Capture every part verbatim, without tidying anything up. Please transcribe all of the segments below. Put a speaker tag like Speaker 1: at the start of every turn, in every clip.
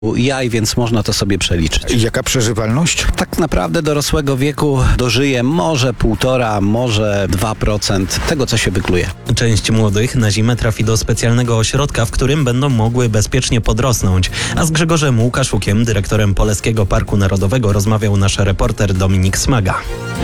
Speaker 1: jaj, więc można to sobie przeliczyć.
Speaker 2: Jaka przeżywalność?
Speaker 1: Tak naprawdę dorosłego wieku dożyje może półtora, może dwa procent tego, co się wykluje.
Speaker 3: Część młodych na zimę trafi do specjalnego ośrodka, w którym będą mogły bezpiecznie podrosnąć. A z Grzegorzem Łukaszukiem, dyrektorem Poleskiego Parku Narodowego, rozmawiał nasz reporter Dominik Smaga.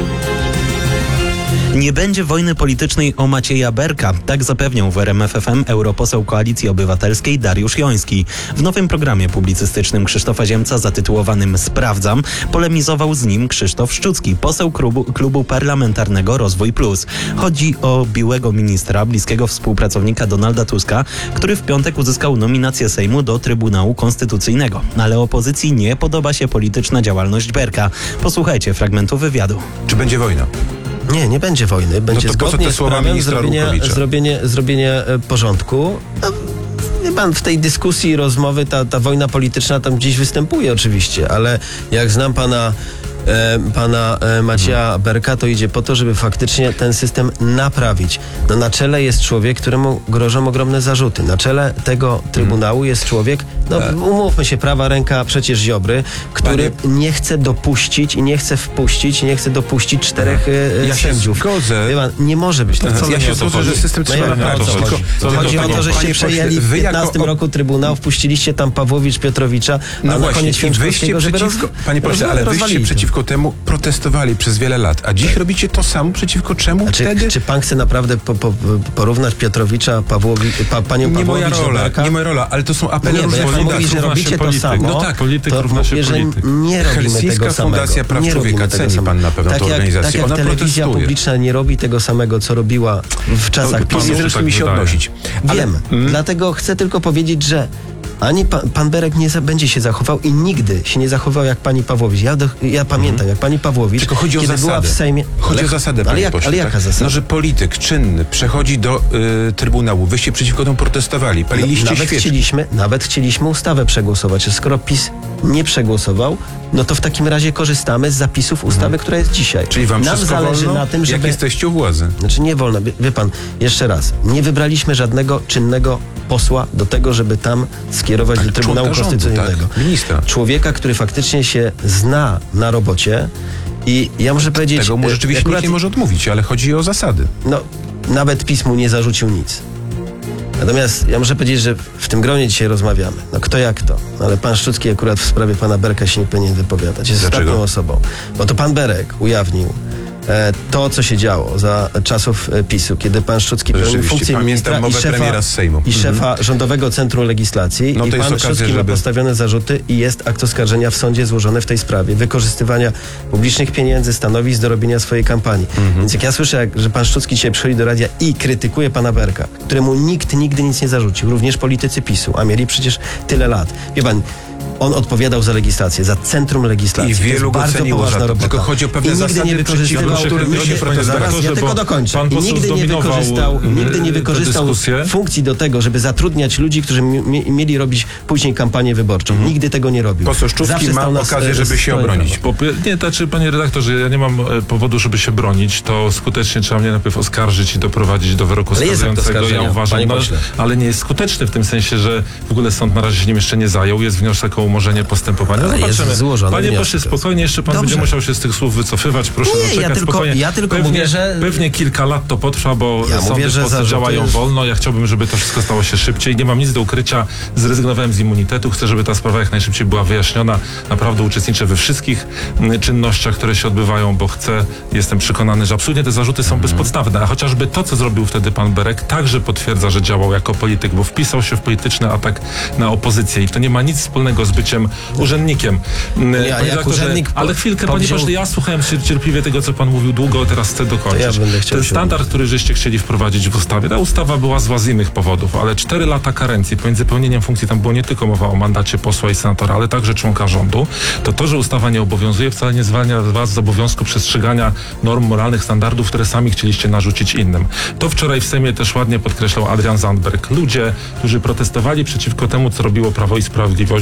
Speaker 3: Nie będzie wojny politycznej o Macieja Berka, tak zapewniał w R M F F M europoseł Koalicji Obywatelskiej Dariusz Joński. W nowym programie publicystycznym Krzysztofa Ziemca zatytułowanym Sprawdzam polemizował z nim Krzysztof Szczucki, poseł klubu, klubu parlamentarnego Rozwój Plus. Chodzi o byłego ministra, bliskiego współpracownika Donalda Tuska, który w piątek uzyskał nominację Sejmu do Trybunału Konstytucyjnego. Ale opozycji nie podoba się polityczna działalność Berka. Posłuchajcie fragmentu wywiadu.
Speaker 4: Czy będzie wojna?
Speaker 5: Nie, nie będzie wojny. Będzie
Speaker 4: No to po co
Speaker 5: zgodnie
Speaker 4: te
Speaker 5: z
Speaker 4: słowa
Speaker 5: prawem
Speaker 4: ministra
Speaker 5: zrobienie,
Speaker 4: Rukowicza?
Speaker 5: zrobienie, zrobienie e, porządku. No, wie pan, w tej dyskusji, rozmowy ta, ta wojna polityczna tam gdzieś występuje oczywiście, ale jak znam pana E, pana e, Macieja hmm. Berka, to idzie po to, żeby faktycznie ten system naprawić. No, na czele jest człowiek, któremu grożą ogromne zarzuty. Na czele tego Trybunału jest człowiek, no e. umówmy się, prawa ręka przecież Ziobry, który Panie... nie chce dopuścić i nie chce wpuścić, nie chce dopuścić czterech e,
Speaker 4: ja
Speaker 5: sędziów.
Speaker 4: Zgodzę.
Speaker 5: Pan, nie może być tak.
Speaker 4: Ja się zgodzę, że system
Speaker 5: no
Speaker 4: trzeba
Speaker 5: naprawić.
Speaker 4: naprawić.
Speaker 5: Chodzi, chodzi o to, że się przejęli w piętnastym
Speaker 4: jako...
Speaker 5: roku Trybunał, wpuściliście tam Pawłowicz, Piotrowicza,
Speaker 4: no
Speaker 5: a
Speaker 4: właśnie,
Speaker 5: na koniec Święczkowskiego, żeby
Speaker 4: przeciwko,
Speaker 5: roz...
Speaker 4: Panie pośle, ale wyście przeciwko temu protestowali przez wiele lat, a dziś tak. robicie to samo przeciwko czemu
Speaker 5: znaczy,
Speaker 4: wtedy?
Speaker 5: Czy pan chce naprawdę po, po, porównać Piotrowicza, Pawłowi, pa, panią
Speaker 4: nie
Speaker 5: Pawłowicz,
Speaker 4: moja rola,
Speaker 5: Berka?
Speaker 4: nie moja rola, ale to są apele.
Speaker 5: Nie, bo jak pan mówi, że robicie to samo,
Speaker 4: no tak,
Speaker 5: polityk to mówię, że nie robimy
Speaker 4: Helsińska
Speaker 5: tego samego.
Speaker 4: Fundacja Praw
Speaker 5: nie
Speaker 4: Człowieka, ceni
Speaker 5: samego.
Speaker 4: pan na pewno
Speaker 5: tak
Speaker 4: tę
Speaker 5: jak,
Speaker 4: organizację.
Speaker 5: Tak jak
Speaker 4: Ona
Speaker 5: telewizja
Speaker 4: protestuje.
Speaker 5: publiczna nie robi tego samego, co robiła w czasach
Speaker 4: PiS. Nie zresztą mi się
Speaker 6: wydaje.
Speaker 4: odnosić.
Speaker 5: Ale, Wiem, mm. dlatego chcę tylko powiedzieć, że ani pan, pan Berek nie za, będzie się zachował i nigdy się nie zachował jak pani Pawłowicz. Ja, do, ja pamiętam, mm. jak pani Pawłowicz,
Speaker 4: tylko chodzi o
Speaker 5: kiedy
Speaker 4: zasadę.
Speaker 5: była w Sejmie...
Speaker 4: Chodzi
Speaker 5: ale,
Speaker 4: o zasadę,
Speaker 5: ale,
Speaker 4: panie
Speaker 5: jak,
Speaker 4: pośle,
Speaker 5: ale jaka
Speaker 4: tak?
Speaker 5: zasada?
Speaker 4: No, że polityk czynny przechodzi do y, Trybunału. Wyście przeciwko temu protestowali. Paliliście
Speaker 5: no, nawet
Speaker 4: świeczki.
Speaker 5: chcieliśmy, nawet chcieliśmy ustawę przegłosować. Skoro PiS nie przegłosował, no to w takim razie korzystamy z zapisów ustawy, hmm. która jest dzisiaj.
Speaker 4: Czyli wam
Speaker 5: Nam
Speaker 4: wszystko
Speaker 5: zależy
Speaker 4: wolno,
Speaker 5: na tym, żeby...
Speaker 4: jak jesteście u władzy.
Speaker 5: Znaczy nie wolno. Wie, wie pan, jeszcze raz, nie wybraliśmy żadnego czynnego posła do tego, żeby tam skierować do Trybunału Konstytucyjnego.
Speaker 4: Tak, ministra.
Speaker 5: Człowieka, który faktycznie się zna na robocie i ja muszę powiedzieć...
Speaker 4: Tego mu rzeczywiście
Speaker 5: akurat,
Speaker 4: nikt nie może odmówić, ale chodzi o zasady.
Speaker 5: No, nawet PiS mu nie zarzucił nic. Natomiast ja muszę powiedzieć, że w tym gronie dzisiaj rozmawiamy. No kto jak to. No, ale pan Szczucki akurat w sprawie pana Berka się nie powinien wypowiadać. Jest
Speaker 4: Dlaczego?
Speaker 5: ostatnią osobą. Bo to pan Berek ujawnił e, to, co się działo za czasów e, PiSu, kiedy pan Szczucki pełnił funkcję ministra i szefa,
Speaker 4: z Sejmu.
Speaker 5: i szefa mhm. Rządowego Centrum Legislacji.
Speaker 4: No
Speaker 5: I
Speaker 4: to
Speaker 5: pan
Speaker 4: jest okazja,
Speaker 5: Szczucki
Speaker 4: żeby...
Speaker 5: ma postawione zarzuty i jest akt oskarżenia w sądzie złożony w tej sprawie. Wykorzystywania publicznych pieniędzy, stanowisk do robienia swojej kampanii. Mhm. Więc jak ja słyszę, jak, że pan Szczucki dzisiaj przychodzi do radia i krytykuje pana Berka, któremu nikt nigdy nic nie zarzucił, również politycy PiSu, a mieli przecież tyle lat. Wie pan, on odpowiadał za legislację, za Centrum Legislacji.
Speaker 4: I wielu go
Speaker 5: bardzo
Speaker 4: ceniło
Speaker 5: poważna
Speaker 4: za to.
Speaker 5: robota.
Speaker 4: Tylko chodzi o pewne
Speaker 5: I nigdy
Speaker 4: zasady,
Speaker 5: nie wykorzystywał...
Speaker 4: przeciwko którym
Speaker 5: nigdy,
Speaker 4: się protestuje.
Speaker 5: zaraz, ja tylko dokończę. I nigdy nie wykorzystał, nigdy nie wykorzystał funkcji do tego, żeby zatrudniać ludzi, którzy mi, mieli robić później kampanię wyborczą. Mm. Nigdy tego nie robił.
Speaker 4: Poseł Szczucki ma okazję, żeby się obronić.
Speaker 6: Po, nie, znaczy, panie redaktorze, ja nie mam powodu, żeby się bronić. To skutecznie trzeba mnie najpierw oskarżyć i doprowadzić do wyroku skazującego. Ja uważam, no, ale nie jest skuteczny w tym sensie, że w ogóle sąd na razie się nim jeszcze nie zajął. Jest wniosek o umorzenie postępowania. Zobaczymy. Panie pośle, spokojnie, jeszcze pan
Speaker 5: Dobrze.
Speaker 6: będzie musiał się z tych słów wycofywać. Proszę
Speaker 5: nie,
Speaker 6: zaczekać
Speaker 5: ja tylko,
Speaker 6: spokojnie.
Speaker 5: Ja tylko
Speaker 6: pewnie,
Speaker 5: mówię, że...
Speaker 6: Pewnie kilka lat to potrwa, bo
Speaker 5: ja
Speaker 6: sądy
Speaker 5: mówię,
Speaker 6: w Polsce działają jest... wolno. Ja chciałbym, żeby to wszystko stało się szybciej. Nie mam nic do ukrycia. Zrezygnowałem z immunitetu. Chcę, żeby ta sprawa jak najszybciej była wyjaśniona. Naprawdę uczestniczę we wszystkich czynnościach, które się odbywają, bo chcę, jestem przekonany, że absolutnie te zarzuty są bezpodstawne. A chociażby to, co zrobił wtedy pan Berek, także potwierdza, że działał jako polityk, bo wpisał się w polityczny atak na opozycję. I to nie ma nic wspólnego z byciem urzędnikiem.
Speaker 5: Ja, jak urzędnik,
Speaker 6: ale chwilkę, panie pośle, ja słuchałem cierpliwie tego, co pan mówił długo, teraz chcę dokończyć.
Speaker 5: Ja będę chciał
Speaker 6: Ten standard, który żeście chcieli wprowadzić w ustawie, ta ustawa była zła z innych powodów, ale cztery lata karencji pomiędzy pełnieniem funkcji, tam było nie tylko mowa o mandacie posła i senatora, ale także członka rządu, to to, że ustawa nie obowiązuje, wcale nie zwalnia was z obowiązku przestrzegania norm moralnych, standardów, które sami chcieliście narzucić innym. To wczoraj w Sejmie też ładnie podkreślał Adrian Zandberg. Ludzie, którzy protestowali przeciwko temu, co robiło Prawo i Sprawiedliwość, bardzo dużo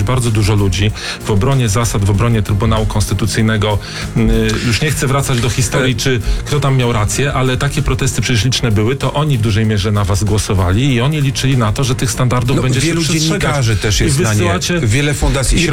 Speaker 6: dużo ludzi w obronie zasad, w obronie Trybunału Konstytucyjnego. Już nie chcę wracać do historii, czy kto tam miał rację, ale takie protesty przecież liczne były, to oni w dużej mierze na was głosowali i oni liczyli na to, że tych standardów
Speaker 4: No,
Speaker 6: będzie się
Speaker 4: wielu
Speaker 6: przestrzegać.
Speaker 4: dziennikarzy też jest
Speaker 6: I
Speaker 4: na nie.
Speaker 6: wysyłacie-
Speaker 4: Wiele fundacji